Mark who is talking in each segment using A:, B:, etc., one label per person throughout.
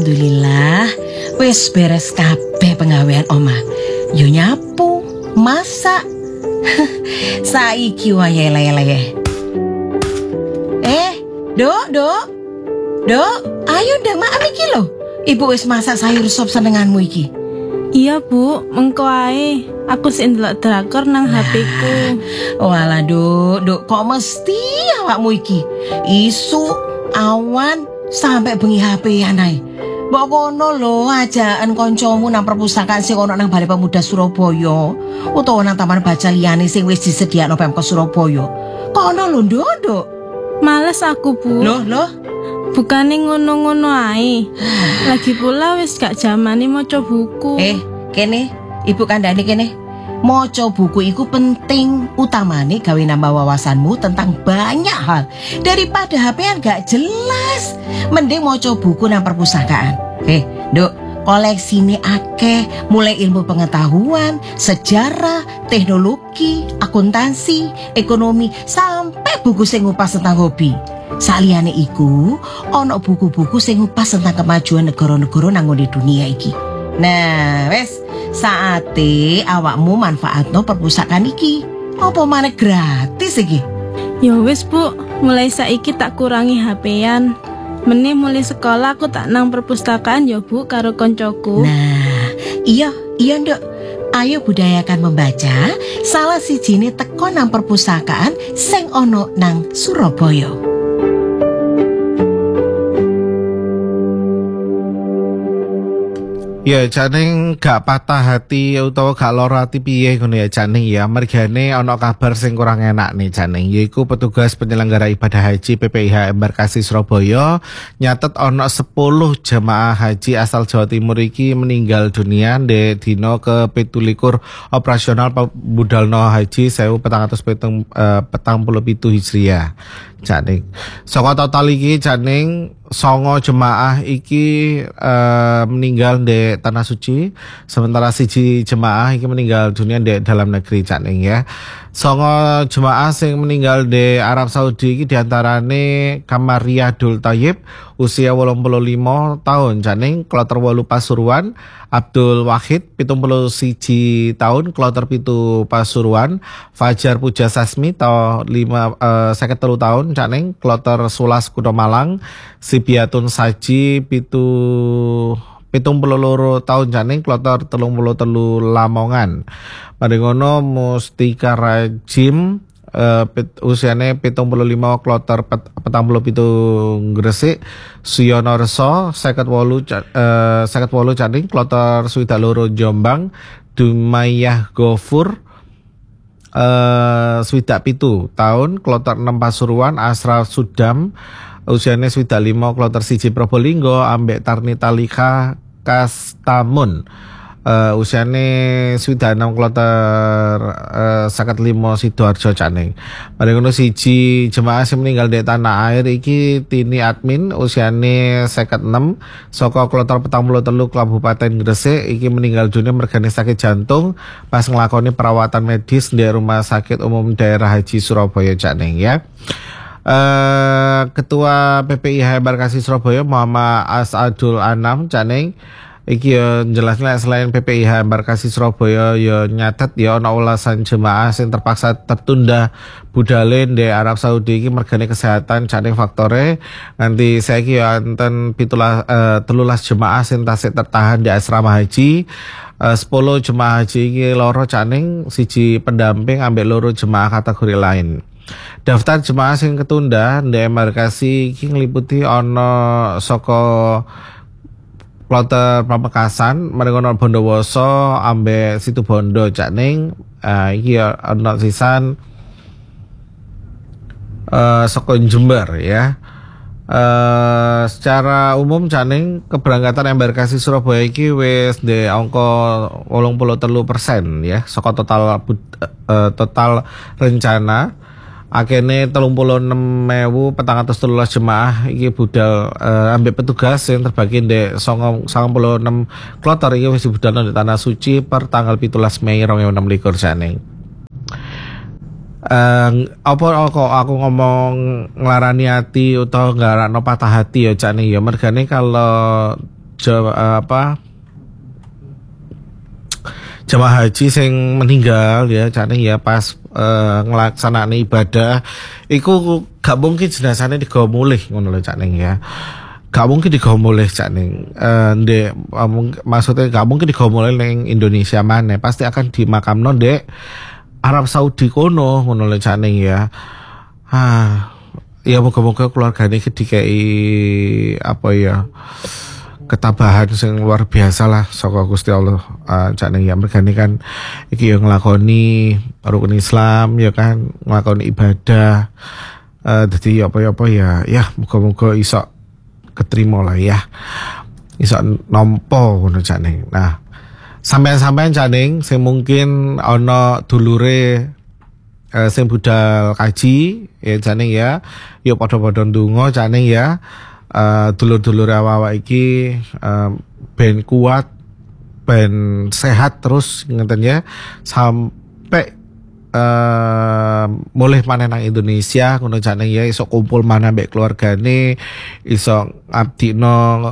A: Alhamdulillah, wis beres kabeh penggawean omah. Yo nyapu, masak. Saiki wae lele. Dok, ayo ndang makan iki lho. Ibu wis masak sayur sop senenganmu iki.
B: Iya Bu, mengko ae. Aku sik ndelok drakor nang HP-ku.
A: Walah Duk, kok mesti awakmu iki isu awan sampai bengi HP-an ae. Mbok kono lho ajakan kancamu nang perpustakaan sing ono nang Balai Pemuda Surabaya utawa nang taman baca liyane sing wis disediakno Pemkot Surabaya. Kono lho Duk.
B: Males aku Bu.
A: Loh.
B: Bukane ngono-ngono ae. Lagi pula wis gak jamane maca buku.
A: Kene, Ibu kandhane kene. Maca buku iku penting, utamane gawe nambah wawasanmu tentang banyak hal. Daripada HP-an gak jelas, mending maca buku nang perpustakaan. Duk, koleksine akeh, mulai ilmu pengetahuan, sejarah, teknologi, akuntansi, ekonomi, sampai buku sing ngupas tentang hobi. Saliyane iku, ono buku-buku sing ngupas tentang kemajuan negara-negara nang ngene dunia iki. Nah, wes saate awakmu manfaatno perpustakaan iki. Apa maneh gratis iki?
B: Ya wis Bu, mulai saiki tak kurangi HP-an. Meneh mulai sekolah aku tak nang perpustakaan ya Bu karo koncoku.
A: Nah, iya Nduk. Ayo budayakan membaca. Salah sijine teko nang perpustakaan sing ono nang Surabaya.
C: Ya Janing gak patah hati utawa gak lara ati piye ngono ya Janing ya. Mergane ana kabar sing kurang enak nih Janing, yaiku petugas penyelenggara ibadah haji PPIH Embarkasi Surabaya nyatet ana 10 jemaah haji asal Jawa Timur iki meninggal dunia di dina ke-17 operasional budalno haji 1447 Hijriah. Janing. Saka total iki Janing 9 jemaah iki meninggal di Tanah Suci, sementara siji jemaah iki meninggal dunia di dalam negeri Janing ya. 9 jemaah sing meninggal di Arab Saudi iki diantarane Kamariyadul Thayyib usia 85 tahun Janing, kloter 8 Pasuruan, Abdul Wahid 71 tahun, kloter 7 Pasuruan, Fajar Puja Sasmi tahun 53 tahun Janing, kloter 11 Kuto Malang, Sibiatun Saji 72 tahun Janing, kloter 33 Lamongan. Mari ngono Mustika Rajim usiane 75 kloter 47 Gresik, Suyono Reso 58 Janing, kloter 22 Jombang, Dumayah Gofur 57 tahun, kloter 6 Pasuruan, Asraf Sudam usiane 5 kloter 1 Probolinggo, ambek Tarni Talika Kastamun usiane 6 kloter 5 Sidoarjo Janing. Mari ngono siji jemaah sing meninggal di tanah air iki Tini Admin usiane 56 saka kloter 43 Kabupaten Gresik iki meninggal dunia mergane sakit jantung pas nglakoni perawatan medis di Rumah Sakit Umum Daerah Haji Surabaya Janing ya. Ketua PPIH Embarkasi Surabaya Muhammad Asadul Anam Janing iki ya jelasnya selain PPIH Embarkasi Surabaya ya nyatet ya ana ulasan jemaah sing terpaksa tertunda budale di Arab Saudi iki mergane kesehatan Janing faktore nganti saiki ya enten 13 jemaah sing tasik tertahan di asrama haji. 10 jemaah haji iki loro Janing, siji pendamping ambek loro jemaah kategori lain. Daftar jemaah sing ketunda di embarkasi iki ngliputi ana saka kloter Pamekasan, mari ngono Bondowoso ambek Situbondo Janing, iki ana sisan saka Jember ya. Secara umum Janing keberangkatan embarkasi Surabaya iki wis di angka 83% ya saka total rencana. Akene 36.413 jemaah iki budal ambek petugas yang terbagi di 96 kloter iki wis dibudalno di Tanah Suci per tanggal 17 Mei 2026 Janing. Apa kok aku ngomong nglarani hati utawa nglarano patah hati ya Janing ya mergane kalau jamaah haji sing meninggal ya Cak Ning ya pas ngelaksanaan ibadah iku gak mungkin jenazahnya digawa mulih ngono lho Cak Ning ya. Gak mungkin digawa mulih Cak Ning. Maksudnya gak mungkin digawa mulih ning Indonesia maneh, pasti akan dimakamno ndek Arab Saudi kono ngono lho Cak Ning ya. Ya moga-moga keluargane dikai ketabahan sing luar biasa lah saka Gusti Allah Cak Ning ya. Mergane kan iki yo nglakoni rukun Islam ya kan, nglakoni ibadah dadi apa-apa ya moga-moga iso ketrima lah ya, iso nampa ngono Cak Ning. Nah sampean-sampean Cak Ning sing mungkin ana dulure sing budal kaji ya Cak Ning ya, yo padha-padha ndonga Cak Ning ya. Dulur-dulur awak iki ben kuat, ben sehat terus ngeten ya, sampai mulih maneh nang Indonesia ngono Cak Ning ya, iso kumpul maneh mbek keluargane, iso ngabdino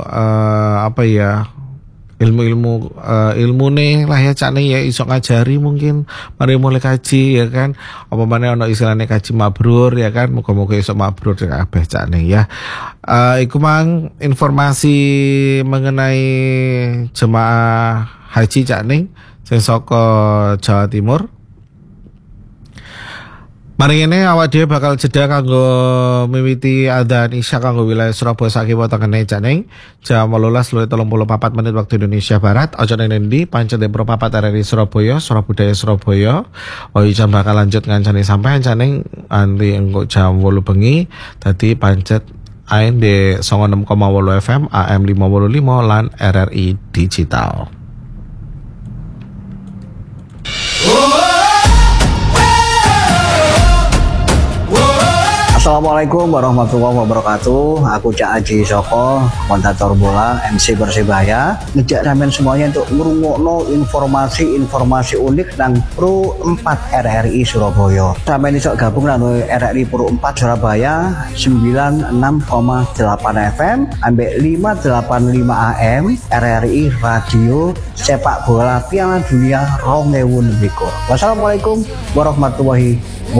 C: ilmune lah ya Cak Ning ya, iso ngajari mungkin mari mulai kaji ya kan, apa maneh ana istilahne kaji mabrur ya kan, muga-muga iso mabrur kabeh Cak Ning ya. Iku mang informasi mengenai jemaah haji Cak Ning sing saka Jawa Timur. Mari ini awak dhewe bakal jeda kanggo miwiti adzan isya kanggo wilayah Surabaya sakiwa tengene Cak Ning. Jam 18:34 menit waktu Indonesia Barat. Aja nendi pancet Pro 4 RRI Surabaya, Surabaya Surabaya. Jam bakal lanjut ngancani sampai Cak Ning nanti engko jam 8 bengi. Dadi pancet ain di 96,8 FM AM 585 lan RRI Digital.
D: Assalamualaikum warahmatullahi wabarakatuh. Aku Cak Haji Soko, komentator bola MC Persibaya. Ngejak sampean semuanya untuk ngrungokno informasi unik nang Pro 4 RRI Surabaya. Sampeyan iso gabung nang RRI Pro 4 Surabaya 96,8 FM ambek 585 AM RRI Radio Sepak Bola Piala Dunia 2022. Wassalamualaikum warahmatullahi wabarakatuh.